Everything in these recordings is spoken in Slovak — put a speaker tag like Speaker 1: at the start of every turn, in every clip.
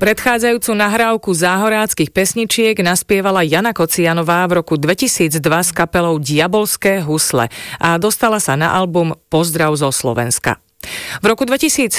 Speaker 1: Predchádzajúcu nahrávku záhoráckych pesničiek naspievala Jana Kocianová v roku 2002 s kapelou Diabolské husle a dostala sa na album Pozdrav zo Slovenska. V roku 2017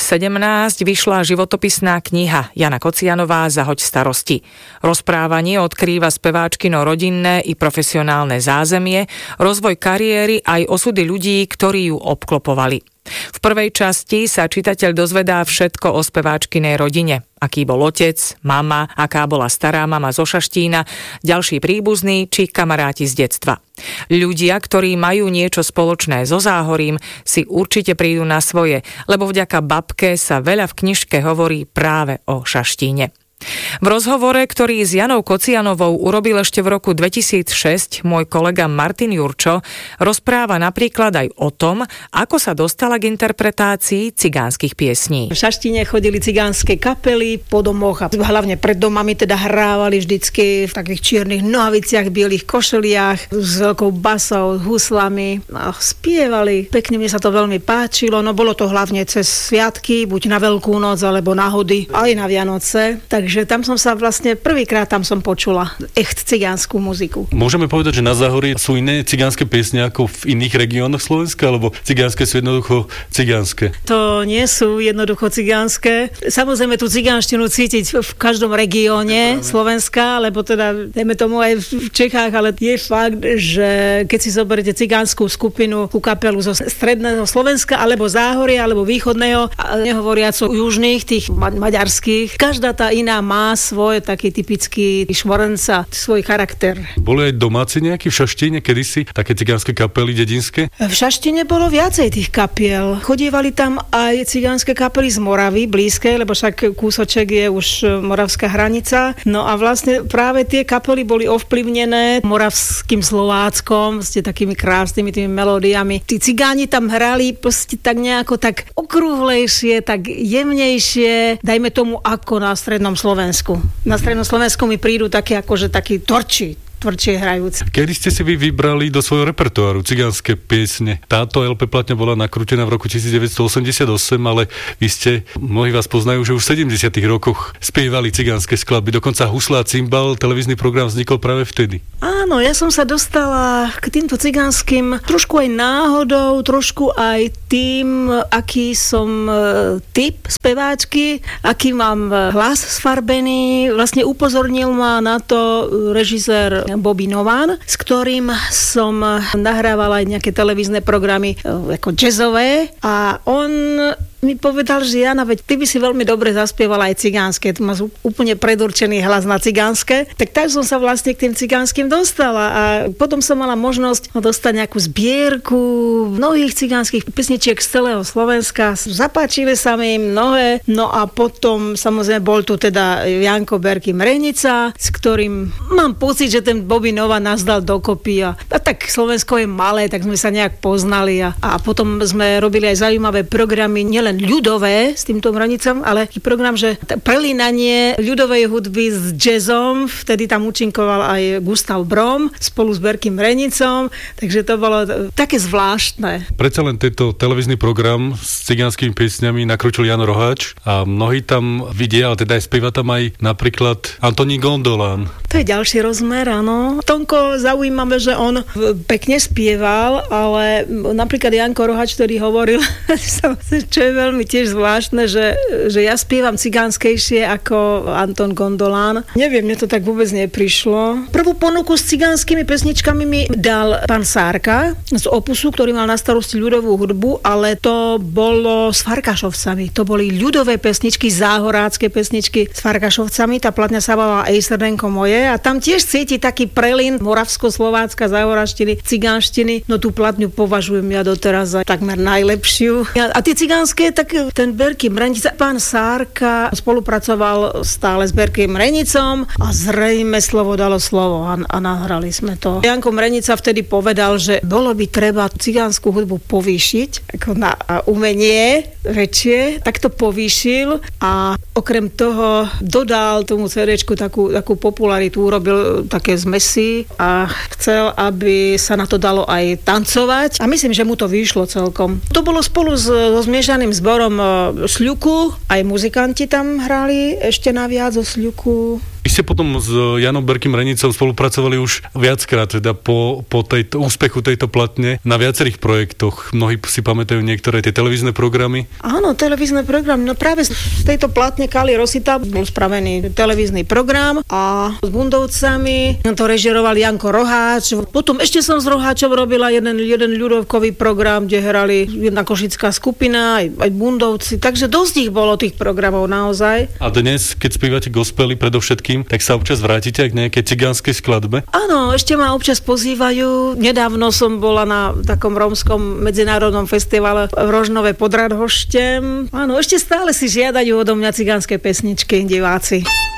Speaker 1: vyšla životopisná kniha Jana Kocianová Zahoď starosti. Rozprávanie odkrýva speváčkino rodinné i profesionálne zázemie, rozvoj kariéry aj osudy ľudí, ktorí ju obklopovali. V prvej časti sa čitateľ dozvedá všetko o speváčkinej rodine. Aký bol otec, mama, aká bola stará mama zo Šaštína, ďalší príbuzní či kamaráti z detstva. Ľudia, ktorí majú niečo spoločné so Záhorím, si určite prídu na svoje, lebo vďaka babke sa veľa v knižke hovorí práve o Šaštíne. V rozhovore, ktorý s Janou Kocianovou urobil ešte v roku 2006 môj kolega Martin Jurčo, rozpráva napríklad aj o tom, ako sa dostala k interpretácii cigánskych piesní.
Speaker 2: V Šaštíne chodili cigánske kapely po domoch a hlavne pred domami teda hrávali vždycky v takých čiernych nohaviciach, bielých košeliach s veľkou basou, huslami a spievali. Pekne, mne sa to veľmi páčilo, no bolo to hlavne cez sviatky, buď na Veľkú noc alebo na hody, aj na Vianoce. Takže tam som sa vlastne prvýkrát tam som počula cigánsku muziku.
Speaker 3: Môžeme povedať, že na Záhorí sú iné cigánske piesne ako v iných regiónoch Slovenska, alebo cigánske sú jednoducho cigánske?
Speaker 2: To nie sú jednoducho cigánske. Samozrejme tú cigánštinu cítiť v každom regióne Slovenska, lebo teda dajme tomu aj v Čechách, ale je fakt, že keď si zoberiete cigánsku skupinu, kapelu zo stredného Slovenska, alebo Záhoria, alebo východného, a nehovoriac o južných, tých maďarských, každá tá iná má svoj taký typický šmorenca, svoj charakter.
Speaker 3: Boli aj domáci nejakí v Šaštíne kedysi, také cigánske kapely dedinské?
Speaker 2: V Šaštíne bolo viacej tých kapiel. Chodievali tam aj cigánske kapely z Moravy, blízkej, lebo však kúsoček je už moravská hranica. No a vlastne práve tie kapely boli ovplyvnené moravským Slováckom, s takými krásnymi tými melódiami. Tí cigáni tam hrali proste tak nejako tak okrúhlejšie, tak jemnejšie, dajme tomu ako na strednom Slovensku. Na strednom Slovensku mi prídu také akože takí tvrdšie hrajúci.
Speaker 3: Kedy ste si vy vybrali do svojho repertoáru cigánske piesne? Táto LP platňa bola nakrútená v roku 1988, ale vy ste, mnohí vás poznajú, že už v 70. rokoch spievali cigánske skladby. Dokonca Husla a cimbal, televízny program vznikol práve vtedy.
Speaker 2: Áno, ja som sa dostala k týmto cigánskym trošku aj náhodou, trošku aj tým, aký som typ speváčky, aký mám hlas sfarbený. Vlastne upozornil ma na to režisér Bobby Nován, s ktorým som nahrávala aj nejaké televízne programy ako jazzové a on mi povedal, že Jana, veď ty by si veľmi dobre zaspievala aj cigánske, tu máš úplne predurčený hlas na cigánske, tak som sa vlastne k tým cigánskym dostala a potom som mala možnosť dostať nejakú zbierku mnohých cigánskych pesničiek z celého Slovenska, zapáčili sa mi mnohé, no a potom samozrejme bol tu teda Janko Berky Mrenica, s ktorým mám pocit, že ten Bobby Nova nás dal dokopy a tak Slovensko je malé, tak sme sa nejak poznali a potom sme robili aj zaujímavé programy, nielen ľudové s týmto Mrenicom, ale taký program, že prelínanie ľudovej hudby s jazzom, vtedy tam účinkoval aj Gustav Brom spolu s Berkym Mrenicom, takže to bolo také zvláštne.
Speaker 3: Predsa len tento televízny program s cigánskymi piesňami nakrútil Jan Roháč a mnohí tam vidia, ale teda aj spieva tam aj napríklad Antonín Gondolán.
Speaker 2: To je ďalší rozmer, áno. Tonko zaujímavé, že on pekne spieval, ale napríklad Janko Roháč, ktorý hovoril, čo je veľmi tiež zvláštne, že ja spievam cigánskejšie ako Anton Gondolán. Neviem, mne to tak vôbec neprišlo. Prvú ponuku s cigánskymi pesničkami mi dal pán Sárka z Opusu, ktorý mal na starosti ľudovú hudbu, ale to bolo s Farkašovcami. To boli ľudové pesničky, záhorácké pesničky s Farkašovcami. Tá platňa sa volala Ej srdenko moje a tam tiež cíti taký prelin moravsko-slovácka, záhoráštiny, cigánštiny. No tú platňu považujem ja doteraz za takmer najlepšiu. A tie cigánske, tak ten Berky Mrenica, pán Sárka spolupracoval stále s Berkym Mrenicom a zrejme slovo dalo slovo a nahrali sme to. Janko Mrenica vtedy povedal, že bolo by treba cigánsku hudbu povýšiť ako na umenie väčšie, tak to povýšil a okrem toho dodal tomu CD-čku takú popularitu, urobil také zmesy a chcel, aby sa na to dalo aj tancovať. A myslím, že mu to vyšlo celkom. To bolo spolu so zmiešaným zborom Sľuku, aj muzikanti tam hrali ešte naviac zo Sľuku.
Speaker 3: Vy ste potom s Janom Berkým Renicom spolupracovali už viackrát, teda po úspechu tejto platne na viacerých projektoch. Mnohí si pamätajú niektoré tie televízne programy.
Speaker 2: Áno, televízne programy. No práve z tejto platne Kali Rosita bol spravený televízny program a s Bundovcami to režiroval Janko Roháč. Potom ešte som s Roháčom robila jeden ľudovkový program, kde hrali jedna košická skupina, aj Bundovci. Takže dosť ich bolo tých programov naozaj.
Speaker 3: A dnes, keď spievate gospely predovšetkým, tak sa občas vrátite k nejakej cigánskej skladbe?
Speaker 2: Áno, ešte ma občas pozývajú. Nedávno som bola na takom rómskom medzinárodnom festivale v Rožnove pod Radhoštem. Áno, ešte stále si žiadajú odo mňa cigánske pesničky diváci.